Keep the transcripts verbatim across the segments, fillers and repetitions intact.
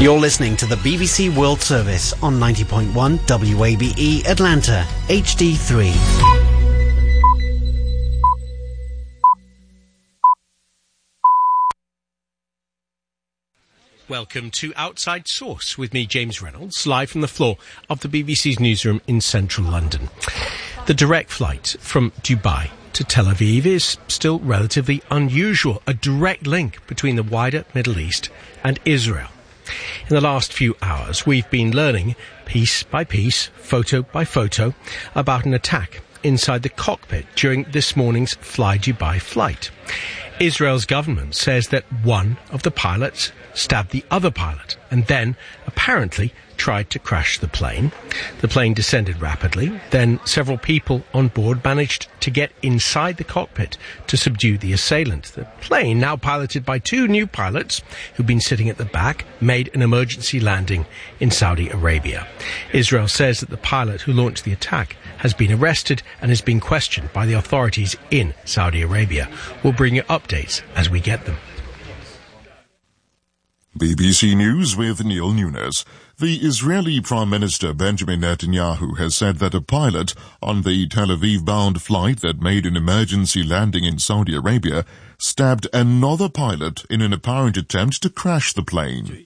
You're listening to the B B C World Service on ninety point one W A B E Atlanta, H D three. Welcome to Outside Source with me, James Reynolds, live from the floor of the B B C's newsroom in central London. The direct flight from Dubai to Tel Aviv is still relatively unusual, a direct link between the wider Middle East and Israel. In the last few hours, we've been learning, piece by piece, photo by photo, about an attack inside the cockpit during this morning's Fly Dubai flight. Israel's government says that one of the pilots stabbed the other pilot and then, apparently, tried to crash the plane. The plane descended rapidly. Then several people on board managed to get inside the cockpit to subdue the assailant. The plane, now piloted by two new pilots who've been sitting at the back, made an emergency landing in Saudi Arabia. Israel says that the pilot who launched the attack has been arrested and is being questioned by the authorities in Saudi Arabia. We'll bring you updates as we get them. B B C News with Neil Nunes. The Israeli Prime Minister Benjamin Netanyahu has said that a pilot on the Tel Aviv-bound flight that made an emergency landing in Saudi Arabia stabbed another pilot in an apparent attempt to crash the plane.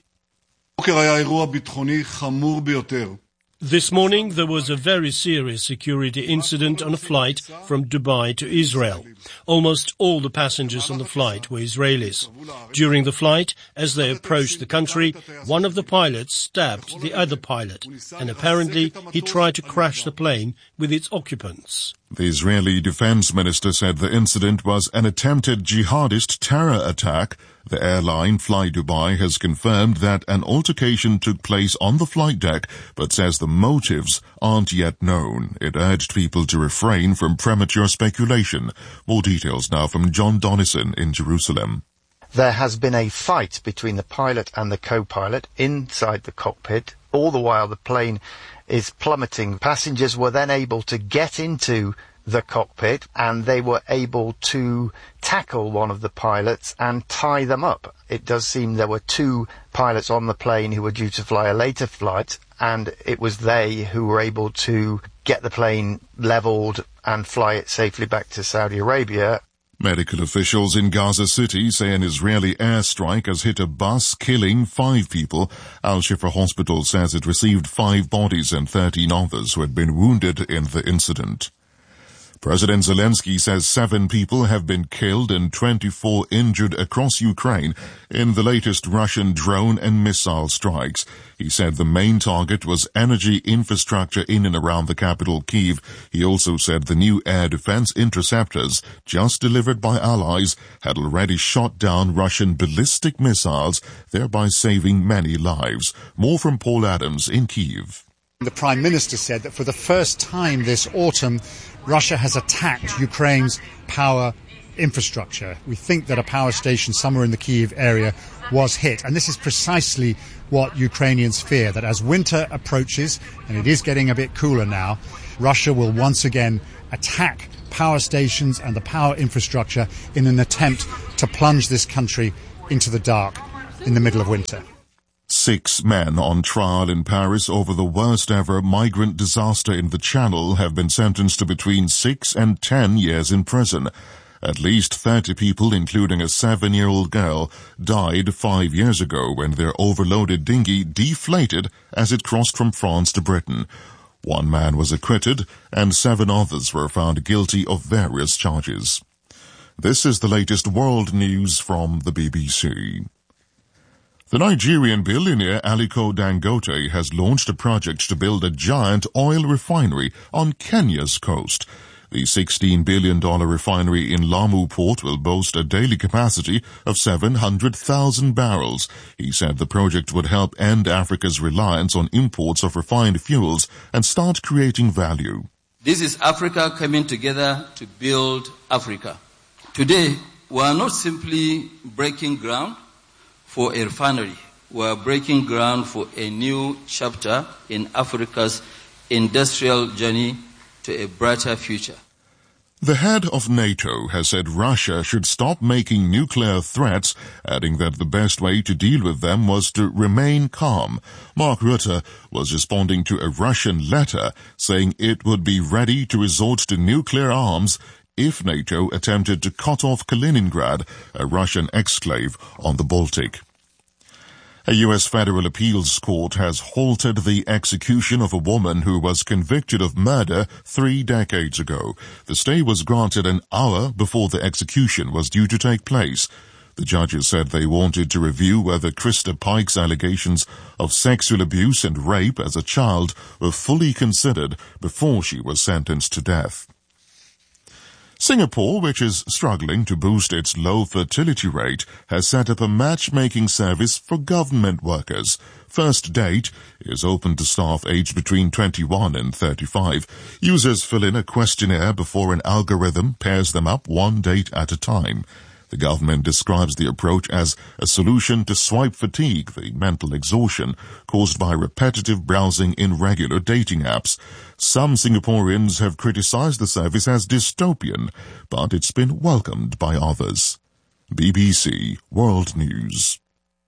This morning, there was a very serious security incident on a flight from Dubai to Israel. Almost all the passengers on the flight were Israelis. During the flight, as they approached the country, one of the pilots stabbed the other pilot, and apparently he tried to crash the plane with its occupants. The Israeli Defense Minister said the incident was an attempted jihadist terror attack. The airline Fly Dubai has confirmed that an altercation took place on the flight deck, but says the motives aren't yet known. It urged people to refrain from premature speculation. More details now from John Donnison in Jerusalem. There has been a fight between the pilot and the co-pilot inside the cockpit. All the while the plane is plummeting. Passengers were then able to get into the cockpit and they were able to tackle one of the pilots and tie them up. It does seem there were two pilots on the plane who were due to fly a later flight, and it was they who were able to get the plane leveled and fly it safely back to Saudi Arabia. Medical officials in Gaza City say an Israeli airstrike has hit a bus, killing five people. Al-Shifa Hospital says it received five bodies and thirteen others who had been wounded in the incident. President Zelensky says seven people have been killed and twenty-four injured across Ukraine in the latest Russian drone and missile strikes. He said the main target was energy infrastructure in and around the capital, Kyiv. He also said the new air defense interceptors, just delivered by allies, had already shot down Russian ballistic missiles, thereby saving many lives. More from Paul Adams in Kyiv. The Prime Minister said that for the first time this autumn, Russia has attacked Ukraine's power infrastructure. We think that a power station somewhere in the Kyiv area was hit. And this is precisely what Ukrainians fear, that as winter approaches, and it is getting a bit cooler now, Russia will once again attack power stations and the power infrastructure in an attempt to plunge this country into the dark in the middle of winter. Six men on trial in Paris over the worst ever migrant disaster in the Channel have been sentenced to between six and ten years in prison. At least thirty people, including a seven-year-old girl, died five years ago when their overloaded dinghy deflated as it crossed from France to Britain. One man was acquitted and seven others were found guilty of various charges. This is the latest world news from the B B C. The Nigerian billionaire Aliko Dangote has launched a project to build a giant oil refinery on Kenya's coast. The sixteen billion dollars refinery in Lamu Port will boast a daily capacity of seven hundred thousand barrels. He said the project would help end Africa's reliance on imports of refined fuels and start creating value. This is Africa coming together to build Africa. Today, we are not simply breaking ground for a refinery. We are breaking ground for a new chapter in Africa's industrial journey to a brighter future. The head of NATO has said Russia should stop making nuclear threats, adding that the best way to deal with them was to remain calm. Mark Rutte was responding to a Russian letter saying it would be ready to resort to nuclear arms if NATO attempted to cut off Kaliningrad, a Russian exclave on the Baltic. A U S federal appeals court has halted the execution of a woman who was convicted of murder three decades ago. The stay was granted an hour before the execution was due to take place. The judges said they wanted to review whether Krista Pike's allegations of sexual abuse and rape as a child were fully considered before she was sentenced to death. Singapore, which is struggling to boost its low fertility rate, has set up a matchmaking service for government workers. First Date is open to staff aged between twenty-one and thirty-five. Users fill in a questionnaire before an algorithm pairs them up one date at a time. The government describes the approach as a solution to swipe fatigue, the mental exhaustion caused by repetitive browsing in regular dating apps. Some Singaporeans have criticized the service as dystopian, but it's been welcomed by others. B B C World News.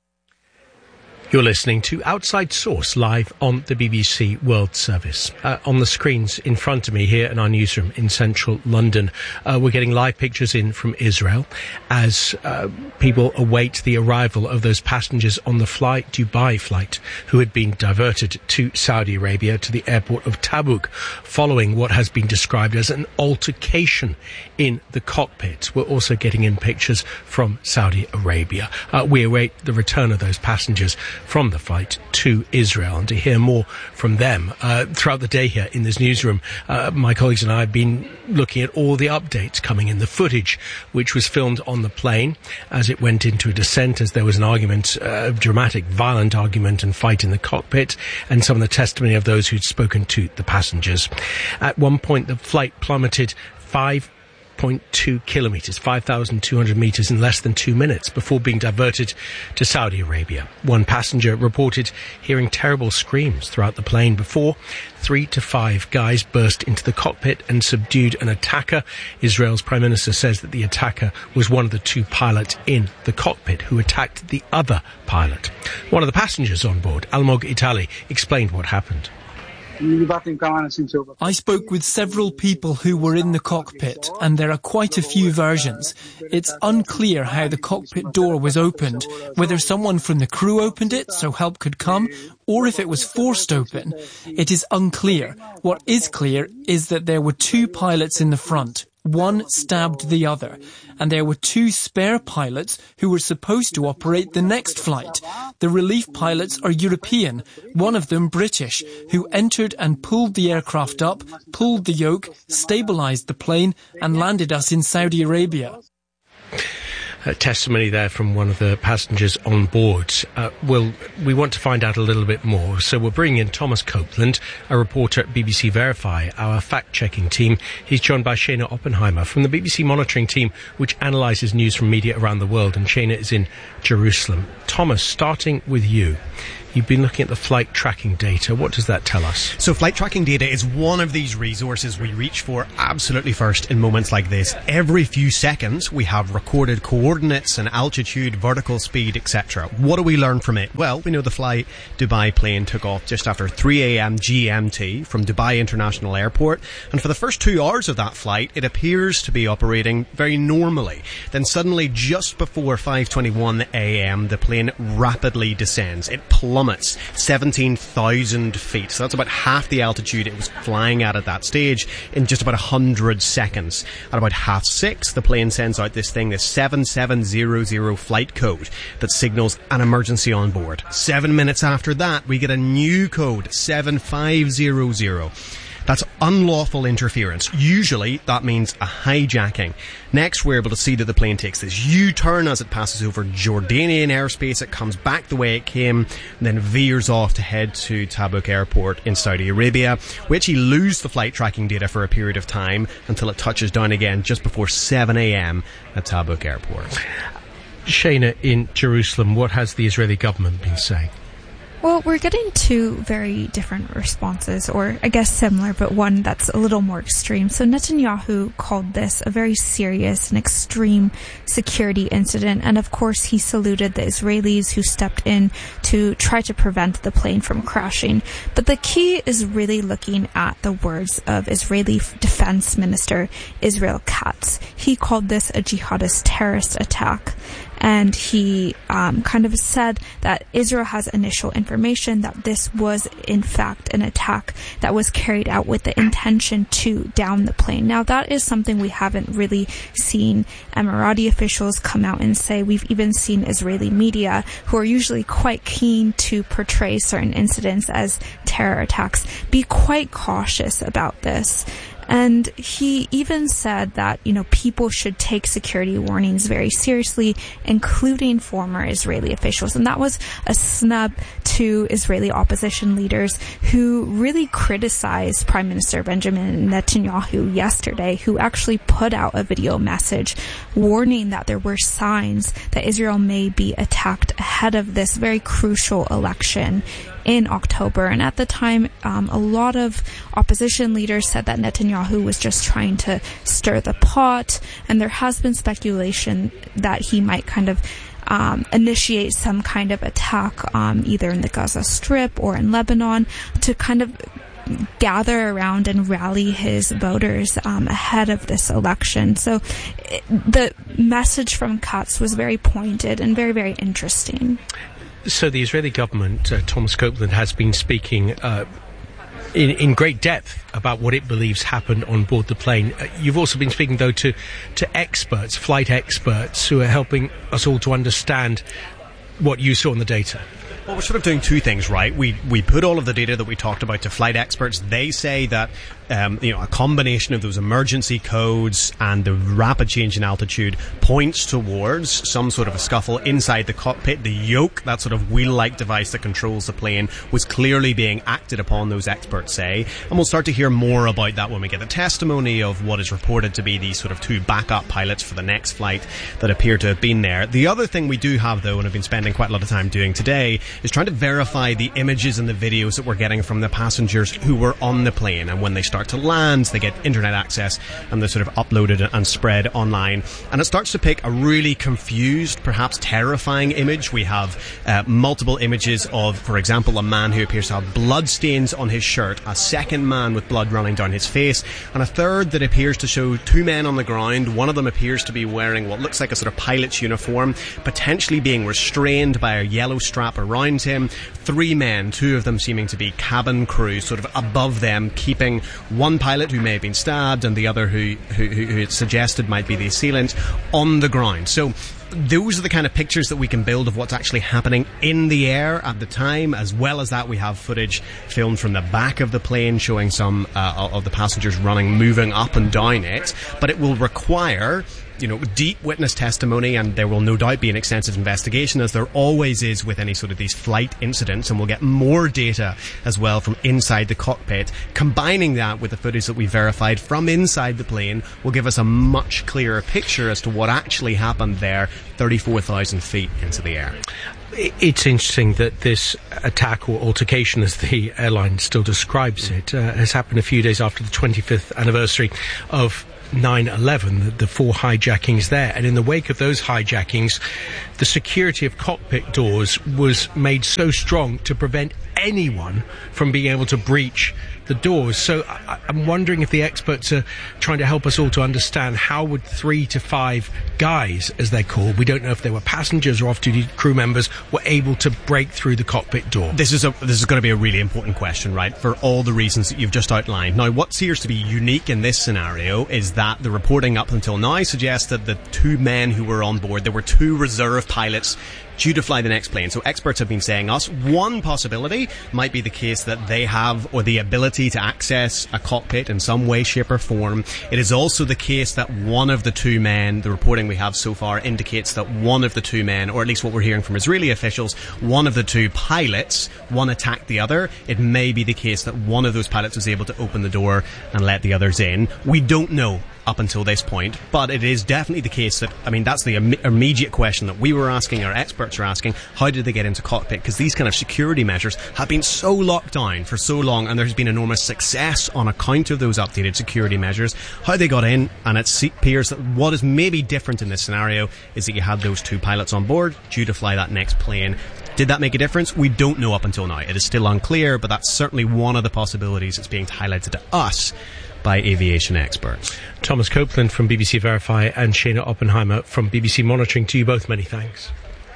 You're listening to Outside Source live on the B B C World Service. Uh, on the screens in front of me here in our newsroom in central London, uh, we're getting live pictures in from Israel as uh, people await the arrival of those passengers on the flight, Dubai flight, who had been diverted to Saudi Arabia to the airport of Tabuk following what has been described as an altercation in the cockpit. We're also getting in pictures from Saudi Arabia. Uh, we await the return of those passengers from the flight to Israel. And to hear more from them uh, throughout the day here in this newsroom, uh, my colleagues and I have been looking at all the updates coming in, the footage which was filmed on the plane as it went into a descent, as there was an argument, a uh, dramatic, violent argument and fight in the cockpit, and some of the testimony of those who'd spoken to the passengers. At one point, the flight plummeted five point two kilometres, five thousand two hundred metres in less than two minutes before being diverted to Saudi Arabia. One passenger reported hearing terrible screams throughout the plane before three to five guys burst into the cockpit and subdued an attacker. Israel's Prime Minister says that the attacker was one of the two pilots in the cockpit who attacked the other pilot. One of the passengers on board, Almog Itali, explained what happened. I spoke with several people who were in the cockpit, and there are quite a few versions. It's unclear how the cockpit door was opened, whether someone from the crew opened it so help could come, or if it was forced open. It is unclear. What is clear is that there were two pilots in the front. One stabbed the other, and there were two spare pilots who were supposed to operate the next flight. The relief pilots are European, one of them British, who entered and pulled the aircraft up, pulled the yoke, stabilized the plane, and landed us in Saudi Arabia. Uh, testimony there from one of the passengers on board. Uh, we'll, we want to find out a little bit more, so we'll bring in Thomas Copeland, a reporter at B B C Verify, our fact-checking team. He's joined by Shana Oppenheimer from the B B C monitoring team, which analyses news from media around the world, and Shana is in Jerusalem. Thomas, starting with you. You've been looking at the flight tracking data. What does that tell us? So flight tracking data is one of these resources we reach for absolutely first in moments like this. Every few seconds we have recorded coordinates and altitude, vertical speed, et cetera. What do we learn from it? Well, we know the Fly Dubai plane took off just after three a.m. G M T from Dubai International Airport, and for the first two hours of that flight it appears to be operating very normally. Then suddenly, just before five twenty-one a.m. the plane rapidly descends. It plummets seventeen thousand feet. So that's about half the altitude it was flying at at that stage in just about one hundred seconds. At about half six, the plane sends out this thing, this seven seven zero zero flight code that signals an emergency on board. Seven minutes after that, we get a new code, seven five zero zero. That's unlawful interference. Usually that means a hijacking. Next, we're able to see that the plane takes this U-turn as it passes over Jordanian airspace. It comes back the way it came, and then veers off to head to Tabuk Airport in Saudi Arabia. We actually lose the flight tracking data for a period of time until it touches down again just before seven a.m. at Tabuk Airport. Shana, in Jerusalem, what has the Israeli government been saying? Well, we're getting two very different responses, or I guess similar, but one that's a little more extreme. So Netanyahu called this a very serious and extreme security incident, and of course he saluted the Israelis who stepped in to try to prevent the plane from crashing. But the key is really looking at the words of Israeli Defense Minister Israel Katz. He called this a jihadist terrorist attack. And he um, kind of said that Israel has initial information that this was, in fact, an attack that was carried out with the intention to down the plane. Now, that is something we haven't really seen Emirati officials come out and say. We've even seen Israeli media, who are usually quite keen to portray certain incidents as terror attacks, be quite cautious about this. And he even said that, you know, people should take security warnings very seriously, including former Israeli officials. And that was a snub to Israeli opposition leaders who really criticized Prime Minister Benjamin Netanyahu yesterday, who actually put out a video message warning that there were signs that Israel may be attacked ahead of this very crucial election in October. And at the time, um, a lot of opposition leaders said that Netanyahu was just trying to stir the pot, and there has been speculation that he might kind of um, initiate some kind of attack um, either in the Gaza Strip or in Lebanon to kind of gather around and rally his voters um, ahead of this election. So it, the message from Katz was very pointed and very, very interesting. So the Israeli government, uh, Thomas Copeland, has been speaking uh, in, in great depth about what it believes happened on board the plane. Uh, you've also been speaking, though, to, to experts, flight experts, who are helping us all to understand what you saw in the data. Well, we're sort of doing two things, right? We we put all of the data that we talked about to flight experts. They say that um, you know, a combination of those emergency codes and the rapid change in altitude points towards some sort of a scuffle inside the cockpit. The yoke, that sort of wheel-like device that controls the plane, was clearly being acted upon, those experts say. And we'll start to hear more about that when we get the testimony of what is reported to be these sort of two backup pilots for the next flight that appear to have been there. The other thing we do have, though, and I've been spending quite a lot of time doing today, is trying to verify the images and the videos that we're getting from the passengers who were on the plane. And when they start to land, they get internet access and they're sort of uploaded and spread online. And it starts to pick a really confused, perhaps terrifying image. We have uh, multiple images of, for example, a man who appears to have blood stains on his shirt, a second man with blood running down his face, and a third that appears to show two men on the ground. One of them appears to be wearing what looks like a sort of pilot's uniform, potentially being restrained by a yellow strap around him. Three men, two of them seeming to be cabin crew, sort of above them, keeping one pilot who may have been stabbed and the other who, who, who it's suggested might be the assailant on the ground. So those are the kind of pictures that we can build of what's actually happening in the air at the time. As well as that, we have footage filmed from the back of the plane showing some uh, of the passengers running, moving up and down it. But it will require, you know, deep witness testimony, and there will no doubt be an extensive investigation, as there always is with any sort of these flight incidents, and we'll get more data as well from inside the cockpit. Combining that with the footage that we verified from inside the plane will give us a much clearer picture as to what actually happened there, thirty-four thousand feet into the air. It's interesting that this attack, or altercation as the airline still describes it, uh, has happened a few days after the twenty-fifth anniversary of nine eleven, the, the four hijackings there. And in the wake of those hijackings, the security of cockpit doors was made so strong to prevent anyone from being able to breach the doors. So I, I'm wondering if the experts are trying to help us all to understand how would three to five guys, as they're called, we don't know if they were passengers or off-duty crew members, were able to break through the cockpit door. This is a this is going to be a really important question, right, for all the reasons that you've just outlined. Now, what appears to be unique in this scenario is that the reporting up until now suggests that the two men who were on board, there were two reserve pilots due to fly the next plane. So experts have been saying us, one possibility might be the case that they have, or the ability to access a cockpit in some way, shape or form. It is also the case that one of the two men, the reporting we have so far indicates that one of the two men, or at least what we're hearing from Israeli officials, one of the two pilots, one attacked the other. It may be the case that one of those pilots was able to open the door and let the others in. We don't know up until this point, but it is definitely the case that, I mean, that's the Im- immediate question that we were asking, our experts are asking, how did they get into cockpit? Because these kind of security measures have been so locked down for so long, and there's been enormous success on account of those updated security measures. How they got in, and it appears that what is maybe different in this scenario is that you had those two pilots on board due to fly that next plane. Did that make a difference? We don't know up until now. It is still unclear, but that's certainly one of the possibilities that's being highlighted to us by aviation experts. Thomas Copeland from B B C Verify and Shana Oppenheimer from B B C Monitoring. To you both, many thanks.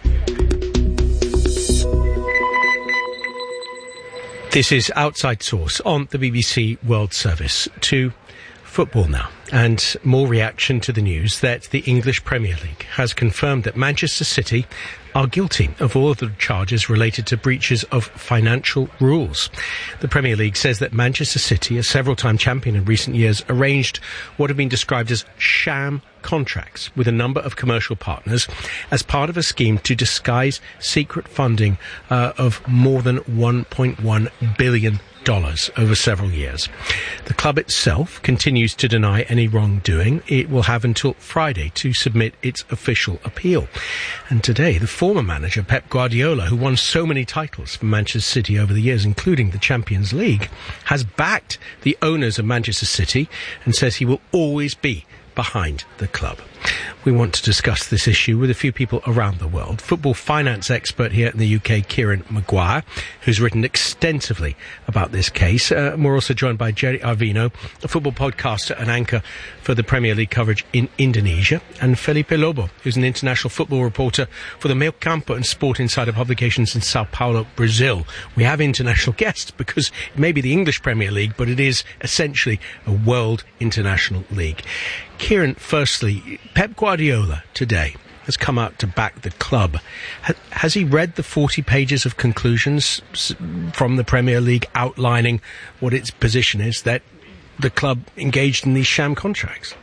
This is Outside Source on the B B C World Service. To football now, and more reaction to the news that the English Premier League has confirmed that Manchester City are guilty of all of the charges related to breaches of financial rules. The Premier League says that Manchester City, a several-time champion in recent years, arranged what have been described as sham contracts with a number of commercial partners as part of a scheme to disguise secret funding uh, of more than one point one billion dollars over several years. The club itself continues to deny any wrongdoing. It will have until Friday to submit its official appeal. And today, the former manager, Pep Guardiola, who won so many titles for Manchester City over the years, including the Champions League, has backed the owners of Manchester City and says he will always be behind the club. We want to discuss this issue with a few people around the world. Football finance expert here in the U K, Kieran Maguire, who's written extensively about this case. Uh, we're also joined by Jerry Arvino, a football podcaster and anchor for the Premier League coverage in Indonesia, and Felipe Lobo, who's an international football reporter for the Meio Campo and Sport Insider publications in Sao Paulo, Brazil. We have international guests because it may be the English Premier League, but it is essentially a world international league. Kieran, firstly, Pep Guardiola today has come out to back the club. Ha- has he read the forty pages of conclusions s- from the Premier League outlining what its position is, that the club engaged in these sham contracts?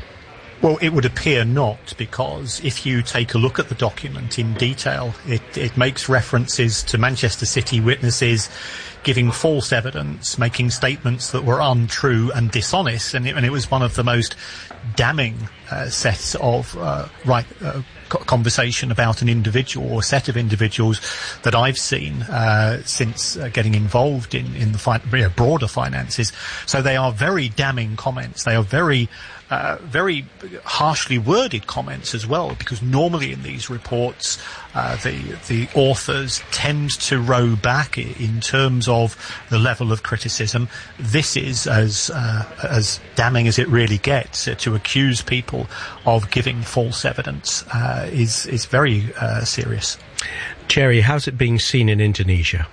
Well, it would appear not, because if you take a look at the document in detail, it, it makes references to Manchester City witnesses giving false evidence, making statements that were untrue and dishonest, and it, and it was one of the most damning uh, sets of uh, right uh, conversation about an individual or set of individuals that I've seen uh, since uh, getting involved in, in the fi- you know, broader finances. So they are very damning comments. They are very Uh, very harshly worded comments as well, because normally in these reports uh, the the authors tend to row back i- in terms of the level of criticism. This is as uh, as damning as it really gets. Uh, to accuse people of giving false evidence uh, is is very uh, serious. Jerry, how's it being seen in Indonesia?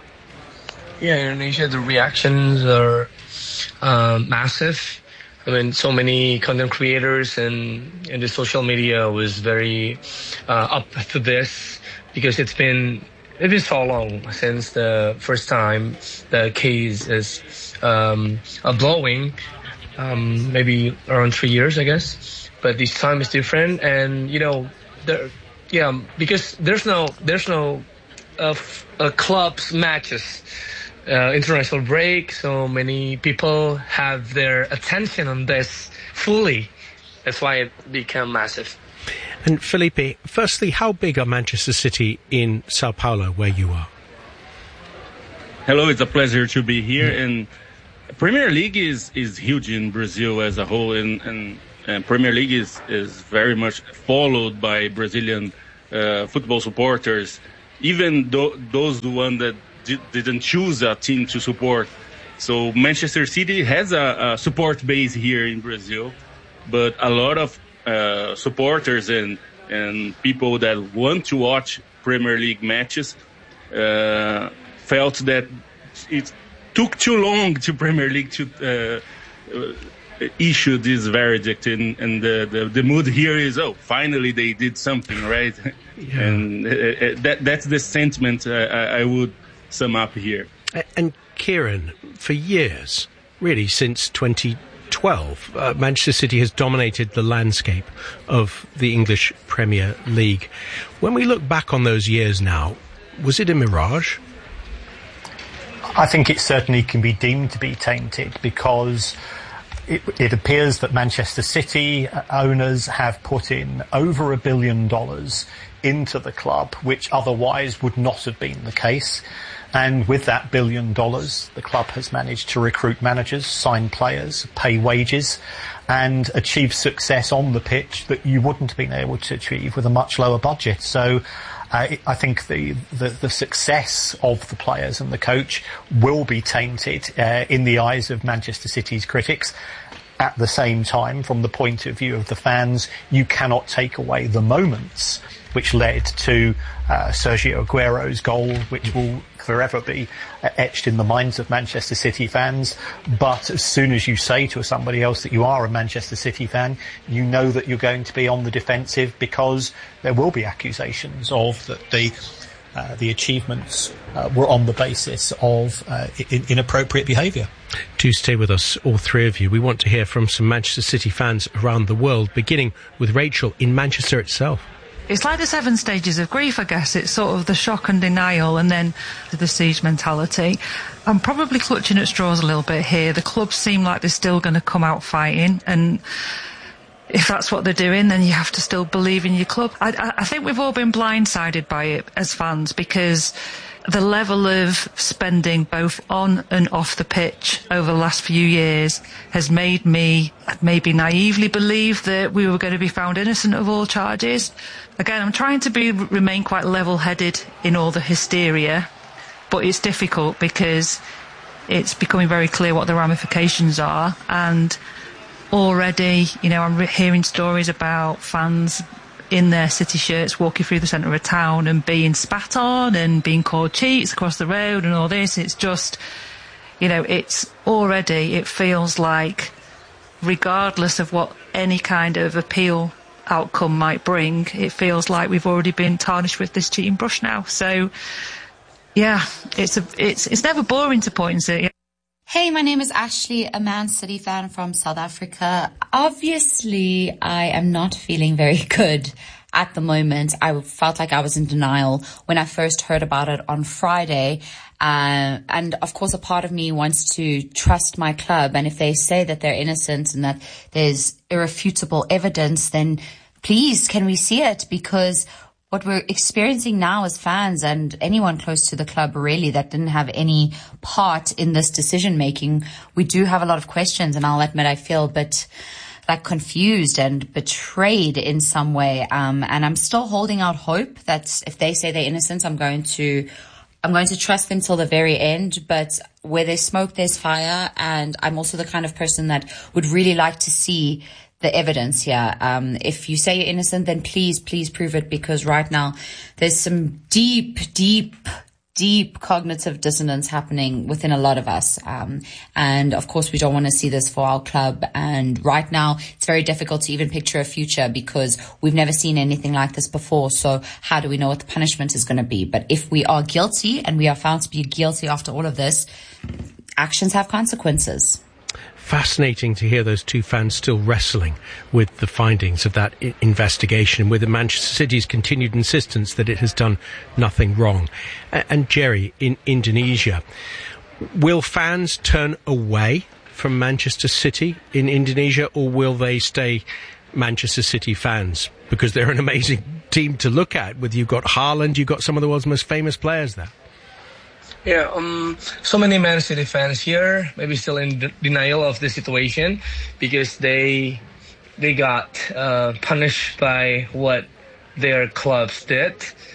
Yeah, in Indonesia the reactions are uh, massive. I mean, so many content creators and, and the social media was very uh, up to this, because it's been it's been so long since the first time the case is um, uh, blowing, um, maybe around three years, I guess. But this time is different, and you know, there, yeah, because there's no there's no uh, f- uh, clubs matches. Uh, international break, so many people have their attention on this fully. That's why it became massive. And Felipe, firstly, how big are Manchester City in Sao Paulo, where you are? Hello, it's a pleasure to be here. Mm. And Premier League is, is huge in Brazil as a whole, and, and, and Premier League is, is very much followed by Brazilian uh, football supporters, even th- those the one that didn't choose a team to support. So Manchester City has a, a support base here in Brazil, but a lot of uh, supporters and and people that want to watch Premier League matches uh, felt that it took too long to Premier League to uh, uh, issue this verdict, and, and the, the the mood here is, oh, finally they did something, right? Yeah. And uh, that that's the sentiment uh, I, I would sum up here. And Kieran, for years, really since twenty twelve, uh, Manchester City has dominated the landscape of the English Premier League. When we look back on those years now, was it a mirage? I think it certainly can be deemed to be tainted, because it, it appears that Manchester City owners have put in over a billion dollars into the club, which otherwise would not have been the case. And with that billion dollars, the club has managed to recruit managers, sign players, pay wages, and achieve success on the pitch that you wouldn't have been able to achieve with a much lower budget. So uh, I think the, the, the success of the players and the coach will be tainted uh, in the eyes of Manchester City's critics. At the same time, from the point of view of the fans, you cannot take away the moments which led to uh, Sergio Aguero's goal, which will forever be uh, etched in the minds of Manchester City fans. But as soon as you say to somebody else that you are a Manchester City fan, you know that you're going to be on the defensive, because there will be accusations of that the uh, the achievements uh, were on the basis of uh, in- inappropriate behaviour. Do stay with us, all three of you. We want to hear from some Manchester City fans around the world, beginning with Rachel in Manchester itself. It's like the seven stages of grief, I guess. It's sort of the shock and denial and then the siege mentality. I'm probably clutching at straws a little bit here. The clubs seem like they're still going to come out fighting, and if that's what they're doing, then you have to still believe in your club. I, I think we've all been blindsided by it as fans, because the level of spending both on and off the pitch over the last few years has made me maybe naively believe that we were going to be found innocent of all charges. Again, I'm trying to be remain quite level-headed in all the hysteria, but it's difficult because it's becoming very clear what the ramifications are, and already, you know, I'm re- hearing stories about fans in their City shirts walking through the centre of town and being spat on and being called cheats across the road and all this. It's just, you know, it's already, it feels like, regardless of what any kind of appeal outcome might bring, it feels like we've already been tarnished with this cheating brush now. So, yeah, it's a, it's it's never boring to point to it. Hey, my name is Ashley, a Man City fan from South Africa. Obviously, I am not feeling very good at the moment. I felt like I was in denial when I first heard about it on Friday. Uh, and of course, a part of me wants to trust my club. And if they say that they're innocent and that there's irrefutable evidence, then please, can we see it? Because what we're experiencing now as fans, and anyone close to the club really that didn't have any part in this decision making, we do have a lot of questions, and I'll admit I feel a bit like confused and betrayed in some way. Um, and I'm still holding out hope that if they say they're innocent, I'm going to, I'm going to trust them till the very end. But where there's smoke, there's fire. And I'm also the kind of person that would really like to see the evidence here. Um, if you say you're innocent, then please, please prove it, because right now there's some deep, deep, deep cognitive dissonance happening within a lot of us. Um, and of course we don't want to see this for our club. And right now it's very difficult to even picture a future because we've never seen anything like this before. So how do we know what the punishment is going to be? But if we are guilty, and we are found to be guilty after all of this, actions have consequences. Fascinating to hear those two fans still wrestling with the findings of that I- investigation, with the Manchester City's continued insistence that it has done nothing wrong. A- and Jerry, in Indonesia, will fans turn away from Manchester City in Indonesia, or will they stay Manchester City fans? Because they're an amazing team to look at. With you've got Haaland, you've got some of the world's most famous players there. Yeah, um, so many Man City fans here maybe still in de- denial of the situation because they they got uh, punished by what their clubs did.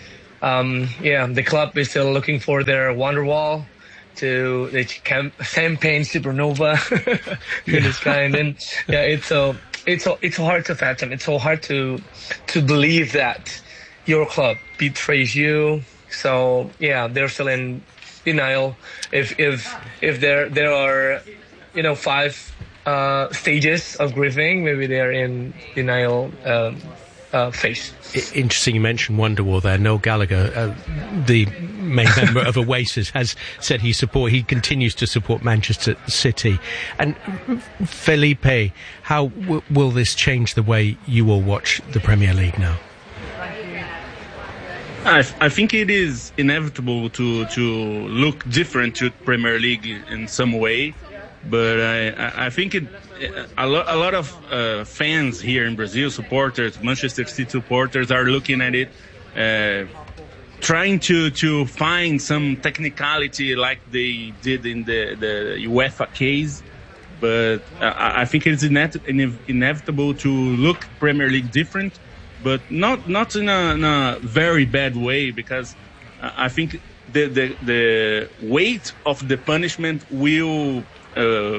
Um, yeah, the club is still looking for their Wonderwall, to the cam- champagne supernova, yeah. This kind. And yeah, it's so it's so it's so hard to fathom. It's so hard to to believe that your club betrays you. So yeah, they're still in denial. If if if there there are, you know, five uh, stages of grieving, maybe they're in denial um, uh, phase. Interesting you mentioned Wonderwall there. Noel Gallagher, uh, the main member of Oasis, has said he support he continues to support Manchester City. And Felipe, how w- will this change the way you will watch the Premier League now? I, I think it is inevitable to to look different to Premier League in some way, But I, I think it, a, lot, a lot of uh, fans here in Brazil, supporters, Manchester City supporters, are looking at it, uh, trying to, to find some technicality like they did in the, the UEFA case. But uh, I think it's inet- inevitable to look Premier League different, but not not in a, in a very bad way, because I think the, the, the weight of the punishment will Uh,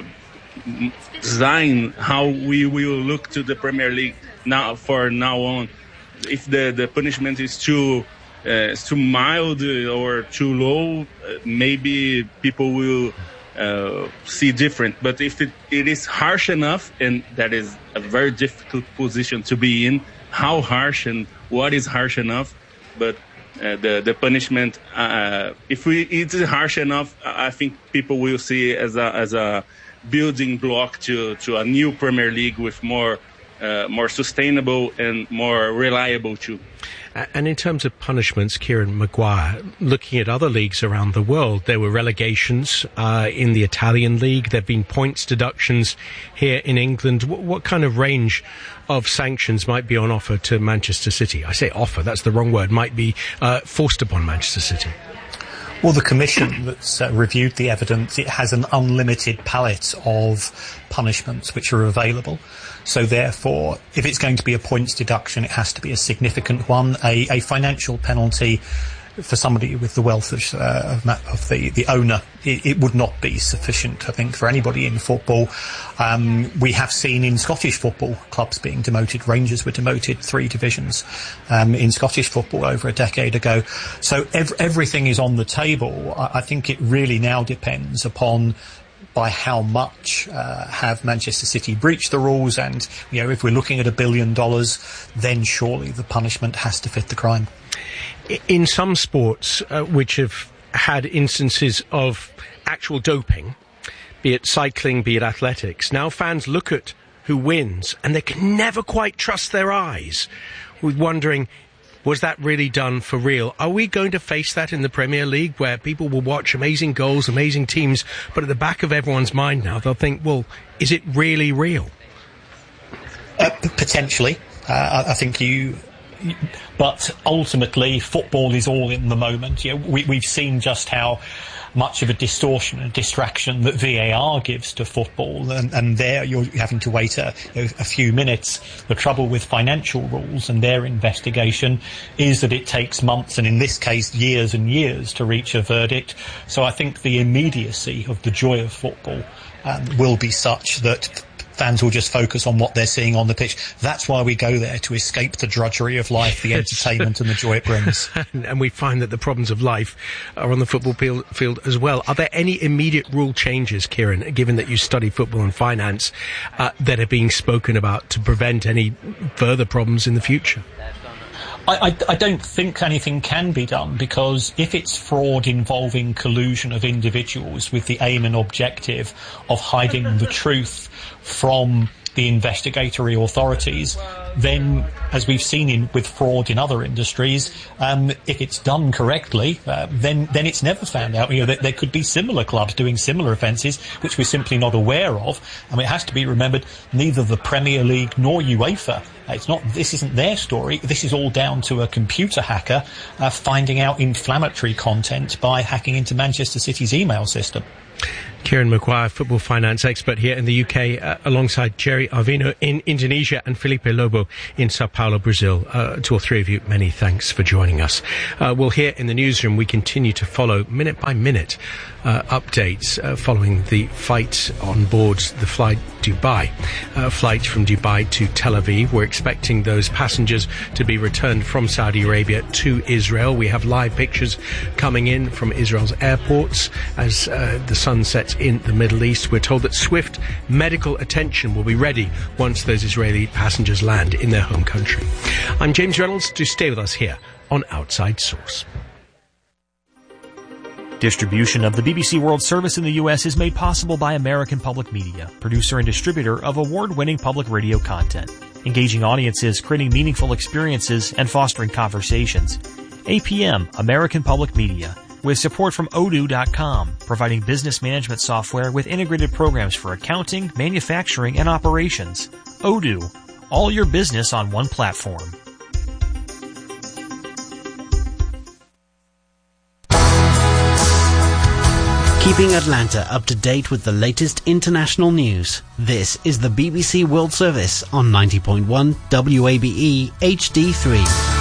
design how we will look to the Premier League now for now on. If the, the punishment is too uh, is too mild or too low, uh, maybe people will uh, see different. But if it, it is harsh enough, and that is a very difficult position to be in, how harsh and what is harsh enough, but uh, the the punishment, uh, if we it is harsh enough, I think people will see it as a as a building block to, to a new Premier League with more uh, more sustainable and more reliable too. And in terms of punishments, Kieran Maguire, looking at other leagues around the world, there were relegations uh, in the Italian league. There have been points deductions here in England. What, what kind of range of sanctions might be on offer to Manchester City? I say offer, that's the wrong word, might be uh, forced upon Manchester City. Well, the commission that's uh, reviewed the evidence, it has an unlimited palette of punishments which are available. So therefore, if it's going to be a points deduction, it has to be a significant one. A, a financial penalty for somebody with the wealth of, uh, of, of the, the owner, it, it would not be sufficient, I think, for anybody in football. Um, we have seen in Scottish football clubs being demoted. Rangers were demoted three divisions um, in Scottish football over a decade ago. So ev- everything is on the table. I, I think it really now depends upon by how much uh, have Manchester City breached the rules, and you know, if we're looking at a billion dollars, then surely the punishment has to fit the crime. In some sports uh, which have had instances of actual doping, be it cycling, be it athletics, now fans look at who wins and they can never quite trust their eyes, with wondering, was that really done for real? Are we going to face that in the Premier League, where people will watch amazing goals, amazing teams, but at the back of everyone's mind now they'll think, well, is it really real? Uh, potentially. Uh, I think you... But ultimately, football is all in the moment. You know, we, we've seen just how much of a distortion and distraction that V A R gives to football, and, and there you're having to wait a, you know, a few minutes. The trouble with financial rules and their investigation is that it takes months, and in this case years and years, to reach a verdict. So I think the immediacy of the joy of football um, will be such that fans will just focus on what they're seeing on the pitch. That's why we go there, to escape the drudgery of life, the entertainment and the joy it brings. And we find that the problems of life are on the football field as well. Are there any immediate rule changes, Kieran, given that you study football and finance, uh, that are being spoken about to prevent any further problems in the future? I, I, I don't think anything can be done, because if it's fraud involving collusion of individuals with the aim and objective of hiding the truth from the investigatory authorities, then, as we've seen in, with fraud in other industries, um, if it's done correctly, uh, then then it's never found out. You know, there, there could be similar clubs doing similar offences which we're simply not aware of. I mean, it has to be remembered, neither the Premier League nor UEFA, it's not. This isn't their story. This is all down to a computer hacker uh, finding out inflammatory content by hacking into Manchester City's email system. Kieran Maguire, football finance expert here in the U K, uh, alongside Jerry Arvino in Indonesia and Felipe Lobo in Sao Paulo, Brazil. Uh, to all three of you, many thanks for joining us. Uh, we'll hear in the newsroom, we continue to follow minute by minute uh, updates uh, following the fight on board the flight Dubai, uh, flight from Dubai to Tel Aviv. We're expecting those passengers to be returned from Saudi Arabia to Israel. We have live pictures coming in from Israel's airports as uh, the sun sets in the Middle East. We're told that swift medical attention will be ready once those Israeli passengers land in their home country. I'm James Reynolds. Do stay with us here on Outside Source. Distribution of the B B C World Service in the U S is made possible by American Public Media, producer and distributor of award-winning public radio content, engaging audiences, creating meaningful experiences, and fostering conversations. A P M, American Public Media, with support from odoo dot com, providing business management software with integrated programs for accounting, manufacturing, and operations. Odoo, all your business on one platform. Keeping Atlanta up to date with the latest international news. This is the B B C World Service on ninety point one W A B E H D three.